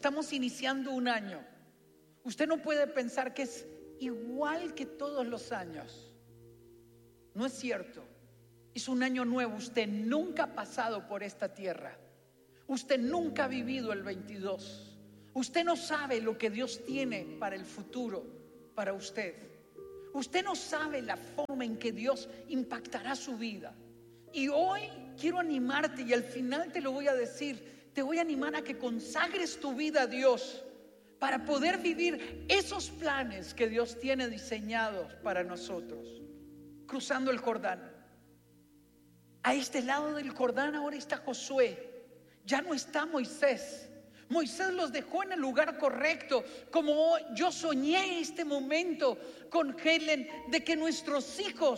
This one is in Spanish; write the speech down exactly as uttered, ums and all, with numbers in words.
Estamos iniciando un año. Usted no puede pensar que es igual que todos los años. No es cierto. Es un año nuevo. Usted nunca ha pasado por esta tierra. Usted nunca ha vivido el veintidós. Usted no sabe lo que Dios tiene para el futuro, para usted. Usted no sabe la forma en que Dios impactará su vida. Y hoy quiero animarte, y al final te lo voy a decir, te voy a animar a que consagres tu vida a Dios para poder vivir esos planes que Dios tiene diseñados para nosotros. Cruzando el Jordán. A este lado del Jordán ahora está Josué. Ya no está Moisés. Moisés los dejó en el lugar correcto. Como yo soñé este momento con Helen, de que nuestros hijos